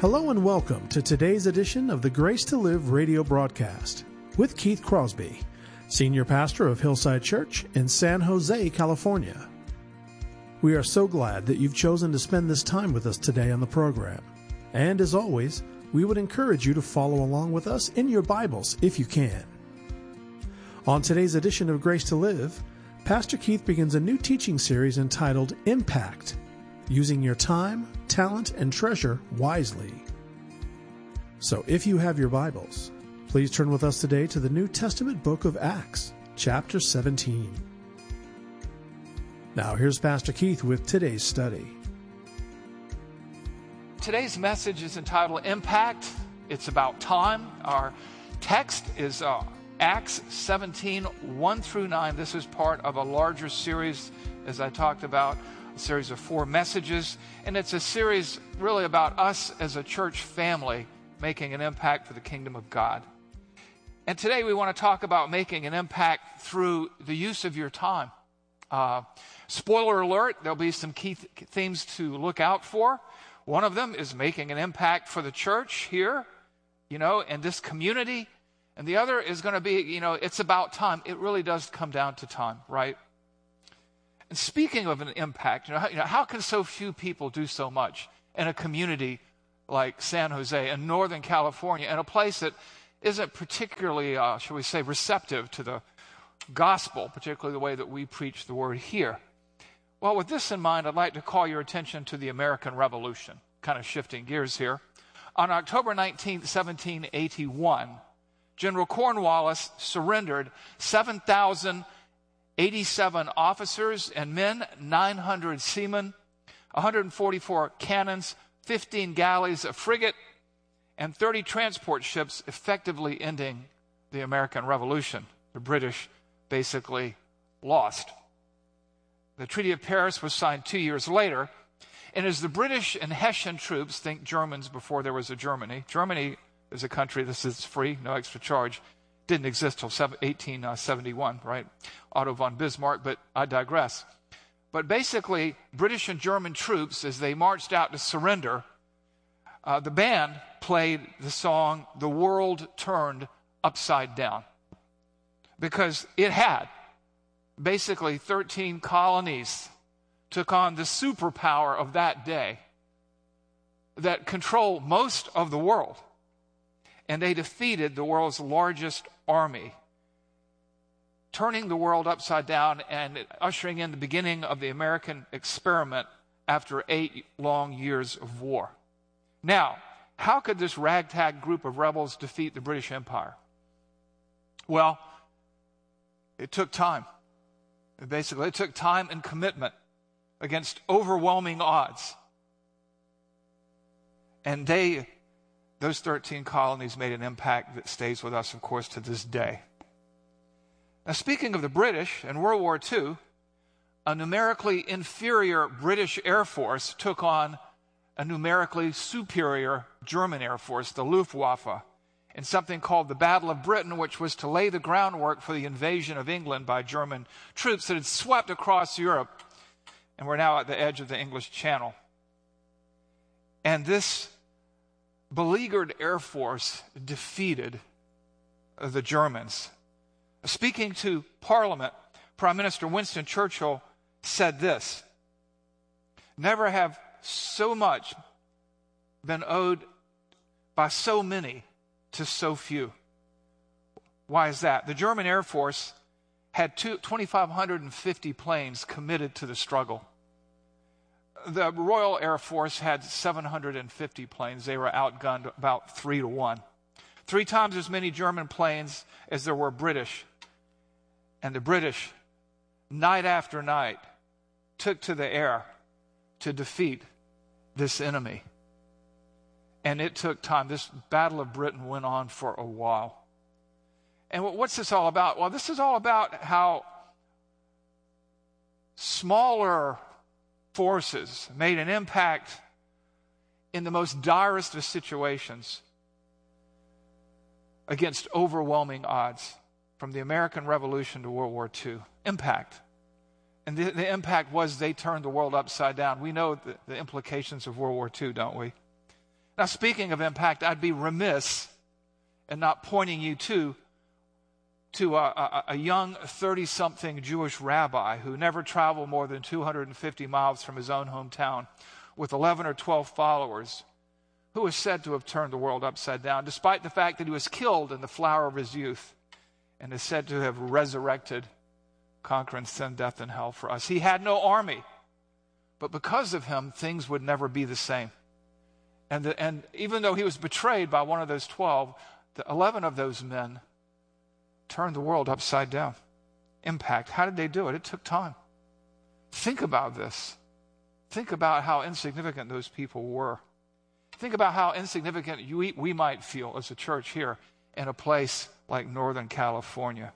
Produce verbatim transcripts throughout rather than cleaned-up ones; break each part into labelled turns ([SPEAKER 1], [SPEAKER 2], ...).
[SPEAKER 1] Hello and welcome to today's edition of the Grace to Live radio broadcast with Keith Crosby, Senior Pastor of Hillside Church in San Jose, California. We are so glad that you've chosen to spend this time with us today on the program. And as always, we would encourage you to follow along with us in your Bibles if you can. On today's edition of Grace to Live, Pastor Keith begins a new teaching series entitled Impact, Using Your Time, Talent, and Treasure Wisely. So if you have your Bibles, please turn with us today to the New Testament book of Acts, chapter seventeen. Now here's Pastor Keith with today's study.
[SPEAKER 2] Today's message is entitled Impact. It's about time. Our text is uh, Acts seventeen, one through nine. This is part of a larger series, as I talked about, a series of four messages. And it's a series really about us as a church family making an impact for the kingdom of God. And today we want to talk about making an impact through the use of your time. Uh, spoiler alert, there'll be some key th- themes to look out for. One of them is making an impact for the church here, you know, and this community. And the other is going to be, you know, it's about time. It really does come down to time, right? And speaking of an impact, you know, how, you know, how can so few people do so much in a community like San Jose in Northern California, in a place that isn't particularly, uh, shall we say, receptive to the gospel, particularly the way that we preach the word here? Well, with this in mind, I'd like to call your attention to the American Revolution, kind of shifting gears here. On October nineteenth, seventeen eighty-one, General Cornwallis surrendered seven thousand eighty-seven officers and men, nine hundred seamen, one hundred forty-four cannons, fifteen galleys, a frigate, and thirty transport ships, effectively ending the American Revolution. The British basically lost. The Treaty of Paris was signed two years later, and as the British and Hessian troops, think Germans before there was a Germany. Germany is a country, this is free, no extra charge, didn't exist till eighteen seventy-one, right? Otto von Bismarck, but I digress. But basically, British and German troops, as they marched out to surrender, uh, the band played the song, "The World Turned Upside Down," because it had. Basically, thirteen colonies took on the superpower of that day that control most of the world. And they defeated the world's largest army, turning the world upside down and ushering in the beginning of the American experiment after eight long years of war. Now, how could this ragtag group of rebels defeat the British Empire? Well, it took time. Basically, it took time and commitment against overwhelming odds. And they, those thirteen colonies made an impact that stays with us, of course, to this day. Now, speaking of the British, in World War Two, a numerically inferior British Air Force took on a numerically superior German Air Force, the Luftwaffe, in something called the Battle of Britain, which was to lay the groundwork for the invasion of England by German troops that had swept across Europe and were now at the edge of the English Channel. And this beleaguered Air Force defeated the Germans. Speaking to Parliament, Prime Minister Winston Churchill said this: "Never have so much been owed by so many to so few." Why is that? The German Air Force had two, two thousand five hundred fifty planes committed to the struggle. The Royal Air Force had seven hundred fifty planes. They were outgunned about three to one. Three times as many German planes as there were British. And the British, night after night, took to the air to defeat this enemy. And it took time. This Battle of Britain went on for a while. And what's this all about? Well, this is all about how smaller forces made an impact in the most direst of situations against overwhelming odds, from the American Revolution to World War Two. Impact. And the, the impact was they turned the world upside down. We know the, the implications of World War Two, don't we? Now, speaking of impact, I'd be remiss in not pointing you to, to a, a, a young thirty-something Jewish rabbi who never traveled more than two hundred fifty miles from his own hometown with eleven or twelve followers, who is said to have turned the world upside down, despite the fact that he was killed in the flower of his youth and is said to have resurrected, conquering sin, death, and hell for us. He had no army, but because of him, things would never be the same. And, the, and even though he was betrayed by one of those twelve, the eleven of those men turned the world upside down. Impact. How did they do it? It took time. Think about this. Think about how insignificant those people were. Think about how insignificant you, we might feel as a church here in a place like Northern California.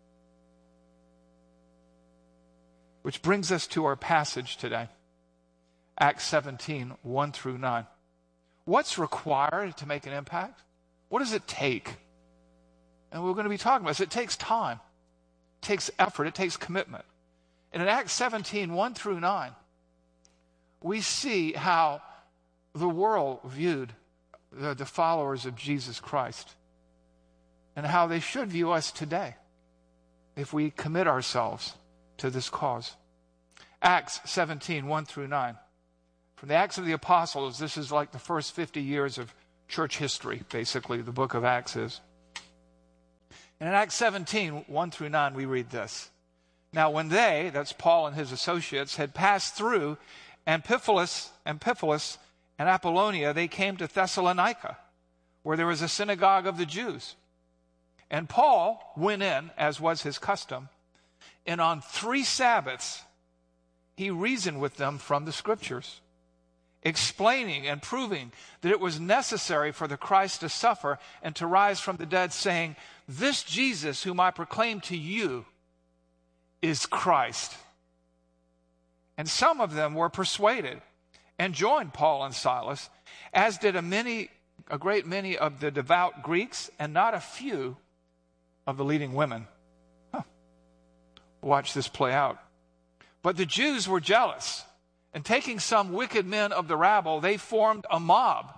[SPEAKER 2] Which brings us to our passage today, Acts seventeen, one through nine. What's required to make an impact? What does it take? And we're going to be talking about this. It takes time. It takes effort. It takes commitment. And in Acts seventeen, one through nine, we see how the world viewed the, the followers of Jesus Christ and how they should view us today if we commit ourselves to this cause. Acts seventeen, one through nine. From the Acts of the Apostles, this is like the first fifty years of church history, basically, the book of Acts is. And in Acts seventeen, one through nine, we read this. Now when they, that's Paul and his associates, had passed through Amphipolis, Amphipolis and Apollonia, they came to Thessalonica, where there was a synagogue of the Jews. And Paul went in, as was his custom, and on three Sabbaths he reasoned with them from the Scriptures, explaining and proving that it was necessary for the Christ to suffer and to rise from the dead, saying, "This Jesus whom I proclaim to you is Christ." And some of them were persuaded and joined Paul and Silas, as did a many, a great many of the devout Greeks, and not a few of the leading women. Huh. Watch this play out. But the Jews were jealous, and taking some wicked men of the rabble, they formed a mob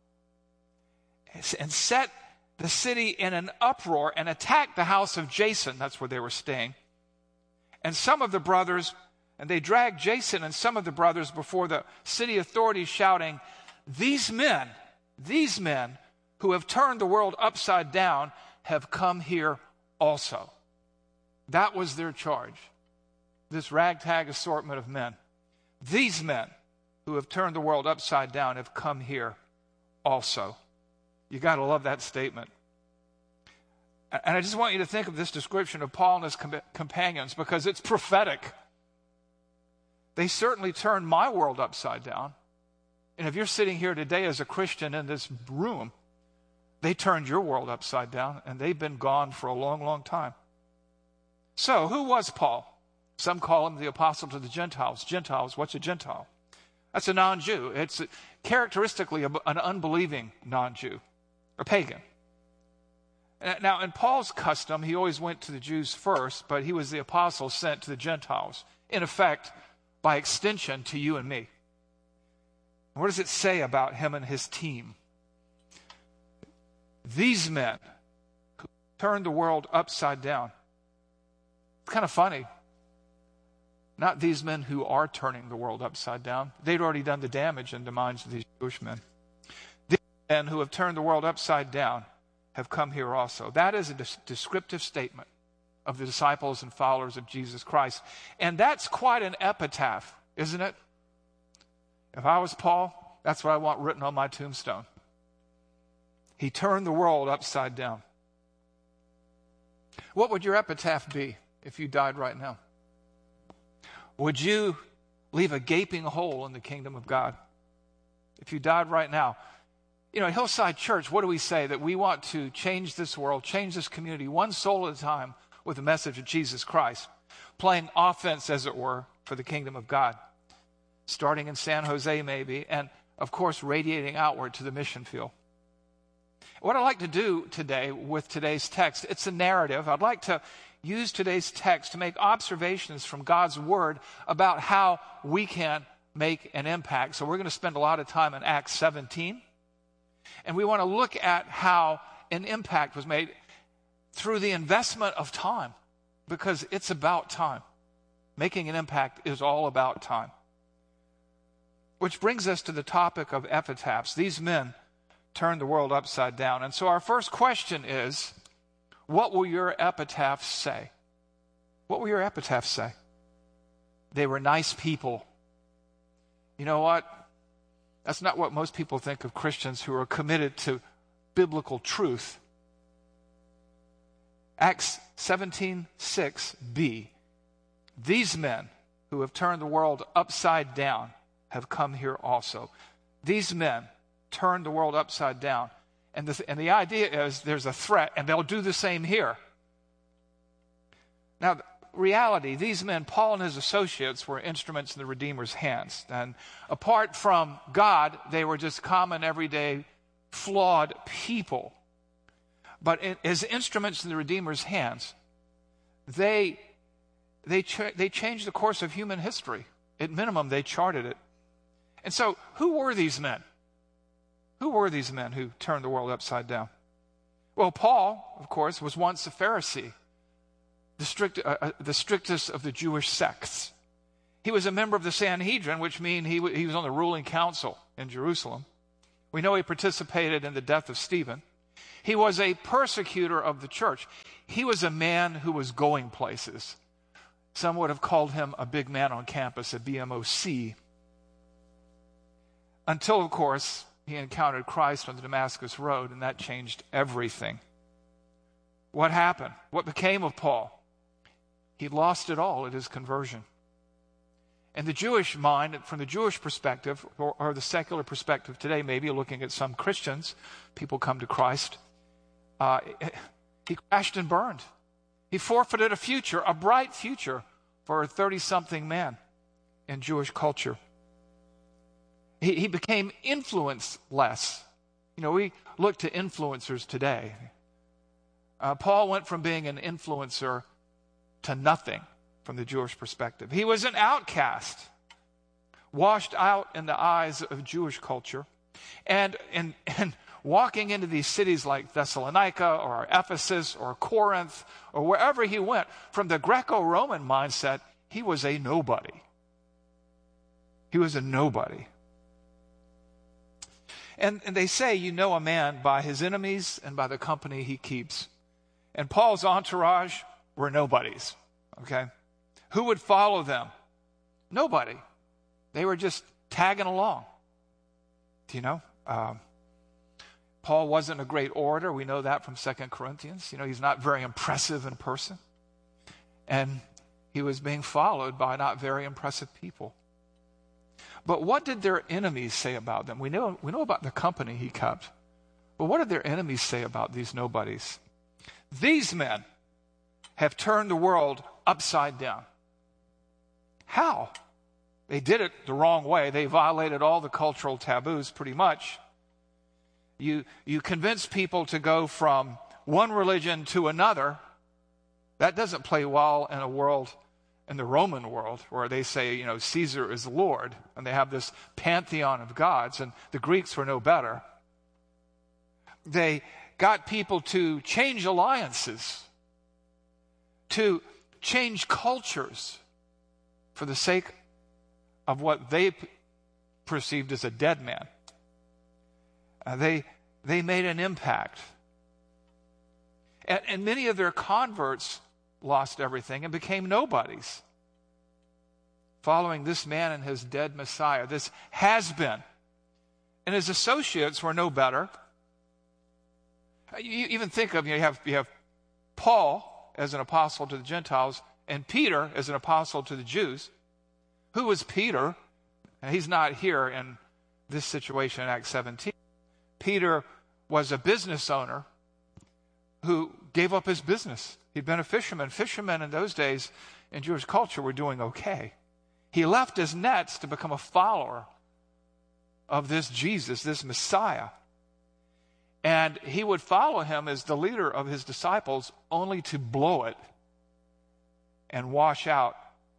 [SPEAKER 2] and set the city in an uproar and attacked the house of Jason. That's where they were staying. And some of the brothers, and they dragged Jason and some of the brothers before the city authorities, shouting, "These men, these men who have turned the world upside down have come here also." That was their charge, this ragtag assortment of men. These men who have turned the world upside down have come here also. You got to love that statement. And I just want you to think of this description of Paul and his com- companions because it's prophetic. They certainly turned my world upside down. And if you're sitting here today as a Christian in this room, they turned your world upside down, and they've been gone for a long, long time. So, who was Paul? Some call him the apostle to the Gentiles. Gentiles, what's a Gentile? That's a non-Jew. It's characteristically an unbelieving non-Jew, a pagan. Now, in Paul's custom, he always went to the Jews first, but he was the apostle sent to the Gentiles. In effect, by extension, to you and me. What does it say about him and his team? These men who turned the world upside down. It's kind of funny. Not these men who are turning the world upside down. They'd already done the damage in the minds of these Jewish men. These men who have turned the world upside down have come here also. That is a des- descriptive statement of the disciples and followers of Jesus Christ. And that's quite an epitaph, isn't it? If I was Paul, that's what I want written on my tombstone. He turned the world upside down. What would your epitaph be if you died right now? Would you leave a gaping hole in the kingdom of God? If you died right now. You know, at Hillside Church, what do we say? That we want to change this world, change this community, one soul at a time with the message of Jesus Christ. Playing offense, as it were, for the kingdom of God. Starting in San Jose, maybe, and, of course, radiating outward to the mission field. What I'd like to do today with today's text, it's a narrative. I'd like to use today's text to make observations from God's Word about how we can make an impact. So we're going to spend a lot of time in Acts seventeen. And we want to look at how an impact was made through the investment of time, because it's about time. Making an impact is all about time. Which brings us to the topic of epitaphs. These men turned the world upside down. And so our first question is, what will your epitaphs say? What will your epitaphs say? They were nice people. You know what? That's not what most people think of Christians who are committed to biblical truth. Acts seventeen six b. These men who have turned the world upside down have come here also. These men turned the world upside down. And the, and the idea is there's a threat, and they'll do the same here. Now, reality, these men, Paul and his associates, were instruments in the Redeemer's hands. And apart from God, they were just common, everyday, flawed people. But in, as instruments in the Redeemer's hands, they, they, ch- they changed the course of human history. At minimum, they charted it. And so, who were these men? Who were these men who turned the world upside down? Well, Paul, of course, was once a Pharisee, the, strict, uh, uh, the strictest of the Jewish sects. He was a member of the Sanhedrin, which means he, w- he was on the ruling council in Jerusalem. We know he participated in the death of Stephen. He was a persecutor of the church. He was a man who was going places. Some would have called him a big man on campus, a B M O C. Until, of course, he encountered Christ on the Damascus Road, and that changed everything. What happened? What became of Paul? He lost it all at his conversion. And the Jewish mind, from the Jewish perspective, or, or the secular perspective today, maybe looking at some Christians, people come to Christ, uh, he crashed and burned. He forfeited a future, a bright future, for a thirty-something man in Jewish culture. He, he became influence-less. You know, we look to influencers today. Uh, Paul went from being an influencer to nothing from the Jewish perspective. He was an outcast, washed out in the eyes of Jewish culture. And, and, and walking into these cities like Thessalonica or Ephesus or Corinth or wherever he went, from the Greco-Roman mindset, he was a nobody. He was a nobody. And, and they say you know a man by his enemies and by the company he keeps. And Paul's entourage were nobodies, okay? Who would follow them? Nobody. They were just tagging along. Do you know? Um, Paul wasn't a great orator. We know that from Second Corinthians. You know, he's not very impressive in person. And he was being followed by not very impressive people. But what did their enemies say about them? We know, we know about the company he kept. But what did their enemies say about these nobodies? These men have turned the world upside down. How? They did it the wrong way. They violated all the cultural taboos pretty much. You, you convince people to go from one religion to another. That doesn't play well in a world, in the Roman world, where they say, you know, Caesar is Lord, and they have this pantheon of gods, and the Greeks were no better. They got people to change alliances, to change cultures for the sake of what they p- perceived as a dead man. Uh, they, they made an impact. And, and many of their converts lost everything and became nobodies, following this man and his dead Messiah, this has-been. And his associates were no better. You even think of, you know, you have, you have Paul as an apostle to the Gentiles and Peter as an apostle to the Jews. Who was Peter? And he's not here in this situation in Acts seventeen. Peter was a business owner who gave up his business. He'd been a fisherman. Fishermen in those days in Jewish culture were doing okay. He left his nets to become a follower of this Jesus, this Messiah. And he would follow him as the leader of his disciples only to blow it and wash out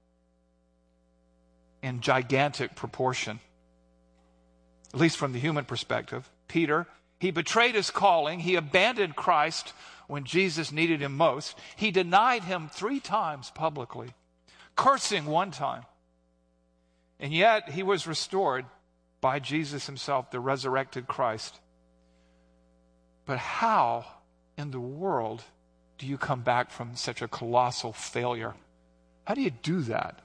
[SPEAKER 2] in gigantic proportion. At least from the human perspective. Peter, He betrayed his calling. He abandoned Christ when Jesus needed him most. He denied him three times publicly, cursing one time. And yet he was restored by Jesus himself, the resurrected Christ. But how in the world do you come back from such a colossal failure? How do you do that?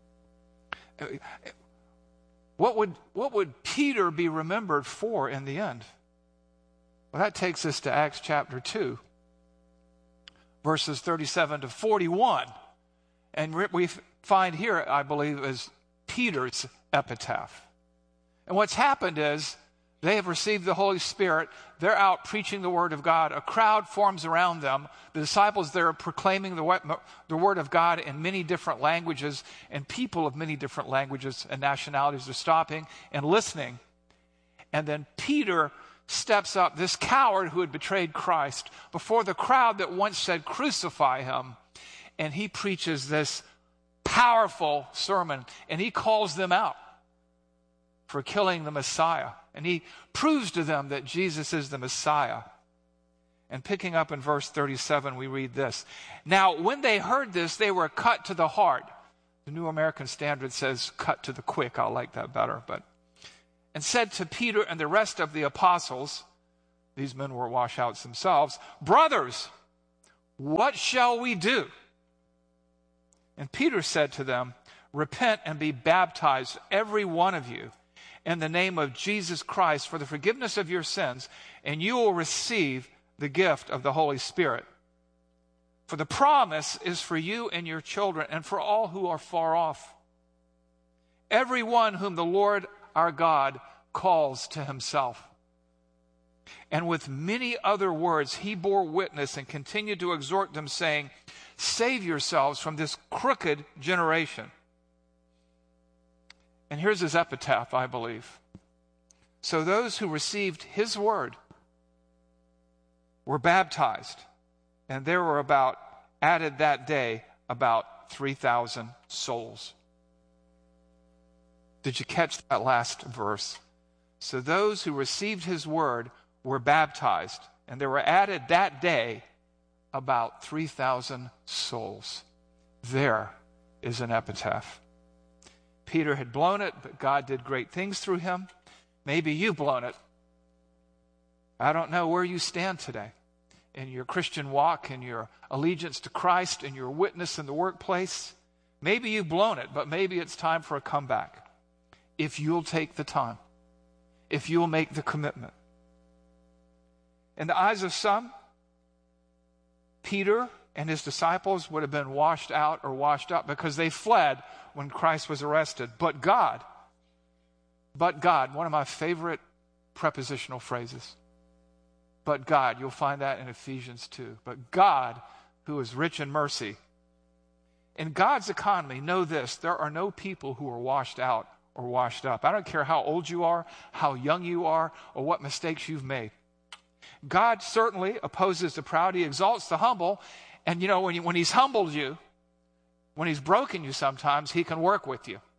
[SPEAKER 2] What would, what would Peter be remembered for in the end? Well, that takes us to Acts chapter two, verses thirty-seven to forty-one. And we find here, I believe, is Peter's epitaph. And what's happened is they have received the Holy Spirit. They're out preaching the Word of God. A crowd forms around them. The disciples there are proclaiming the, the Word of God in many different languages, and people of many different languages and nationalities are stopping and listening. And then Peter steps up, this coward who had betrayed Christ, before the crowd that once said, "Crucify him." And he preaches this powerful sermon, and he calls them out for killing the Messiah. And he proves to them that Jesus is the Messiah. And picking up in verse thirty-seven, we read this. Now, when they heard this, they were cut to the heart. The New American Standard says cut to the quick. I like that better. But and said to Peter and the rest of the apostles, these men were washouts themselves, "Brothers, what shall we do?" And Peter said to them, "Repent and be baptized, every one of you, in the name of Jesus Christ for the forgiveness of your sins, and you will receive the gift of the Holy Spirit. For the promise is for you and your children, and for all who are far off, everyone whom the Lord our God calls to himself." And with many other words he bore witness and continued to exhort them, saying, "Save yourselves from this crooked generation." And here's his epitaph, I believe. So those who received his word were baptized, and there were about, added that day, about three thousand souls. Did you catch that last verse? So those who received his word were baptized, and there were added that day about three thousand souls. There is an epitaph. Peter had blown it, but God did great things through him. Maybe you've blown it. I don't know where you stand today in your Christian walk, in your allegiance to Christ, in your witness in the workplace. Maybe you've blown it, but maybe it's time for a comeback. If you'll take the time, if you'll make the commitment. In the eyes of some, Peter and his disciples would have been washed out or washed up because they fled when Christ was arrested. But God, but God, one of my favorite prepositional phrases. But God, you'll find that in Ephesians two. But God, who is rich in mercy. In God's economy, know this, there are no people who are washed out or washed up. I don't care how old you are, how young you are, or what mistakes you've made. God certainly opposes the proud. He exalts the humble. And you know, when, you, when he's humbled you, when he's broken you sometimes, he can work with you.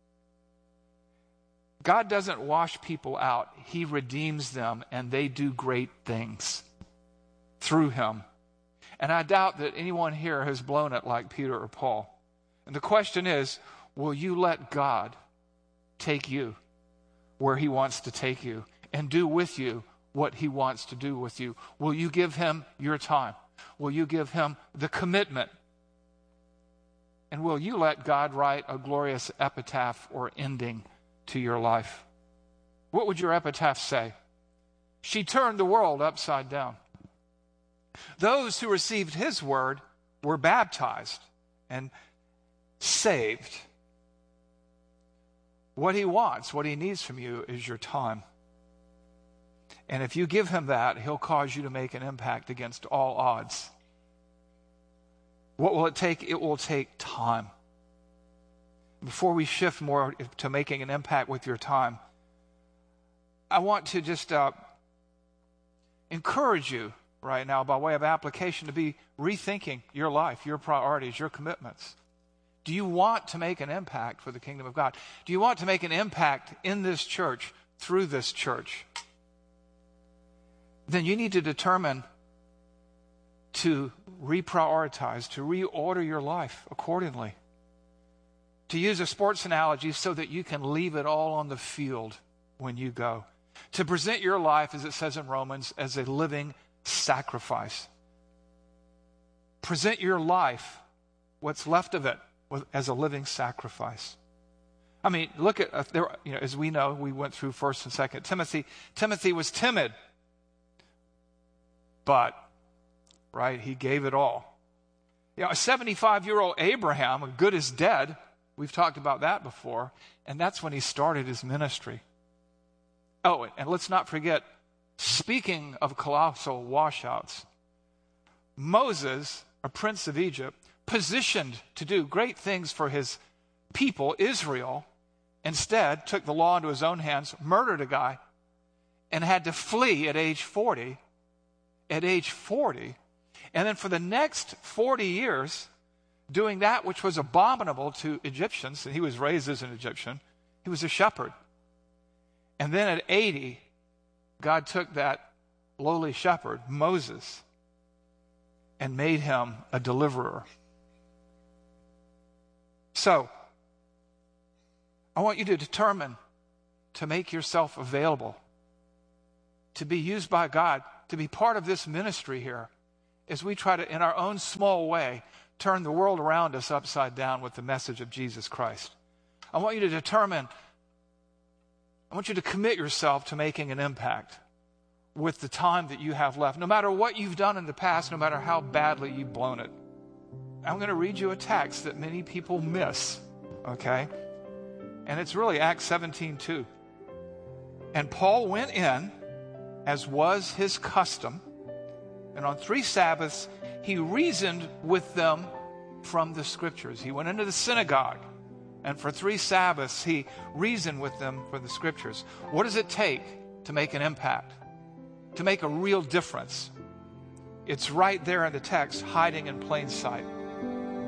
[SPEAKER 2] God doesn't wash people out. He redeems them, and they do great things through him. And I doubt that anyone here has blown it like Peter or Paul. And the question is, will you let God take you where he wants to take you and do with you what he wants to do with you? Will you give him your time? Will you give him the commitment? And will you let God write a glorious epitaph or ending to your life? What would your epitaph say? She turned the world upside down. Those who received his word were baptized and saved. What he wants, what he needs from you is your time. And if you give him that, he'll cause you to make an impact against all odds. What will it take? It will take time. Before we shift more to making an impact with your time, I want to just uh, encourage you right now by way of application to be rethinking your life, your priorities, your commitments. Do you want to make an impact for the kingdom of God? Do you want to make an impact in this church, through this church? then you need to determine to reprioritize, to reorder your life accordingly. To use a sports analogy, so that you can leave it all on the field when you go. To present your life, as it says in Romans, as a living sacrifice. Present your life, what's left of it, as a living sacrifice. I mean, look at, uh, there, you know, as we know, we went through First and Second Timothy. Timothy was timid, but, right, he gave it all. You know, a seventy-five-year-old Abraham, good as dead, we've talked about that before, and that's when he started his ministry. Oh, and let's not forget, speaking of colossal washouts, Moses, a prince of Egypt, positioned to do great things for his people, Israel, instead took the law into his own hands, murdered a guy, and had to flee at age forty. At age forty. And then for the next forty years, doing that which was abominable to Egyptians, and he was raised as an Egyptian, he was a shepherd. And then at eighty, God took that lowly shepherd, Moses, and made him a deliverer. So, I want you to determine to make yourself available, to be used by God, to be part of this ministry here, as we try to, in our own small way, turn the world around us upside down with the message of Jesus Christ. I want you to determine, I want you to commit yourself to making an impact with the time that you have left, no matter what you've done in the past, no matter how badly you've blown it. I'm going to read you a text that many people miss, okay? And it's really Acts seventeen two. And Paul went in, as was his custom, and on three Sabbaths he reasoned with them from the Scriptures. He went into the synagogue, and for three Sabbaths he reasoned with them from the Scriptures. What does it take to make an impact, to make a real difference? It's right there in the text, hiding in plain sight.